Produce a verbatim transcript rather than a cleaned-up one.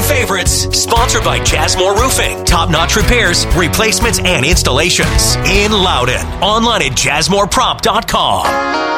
favorites. Sponsored by Jasmore Roofing. Top-notch repairs, replacements, and installations. In Loudon. Online at jasmore prop dot com.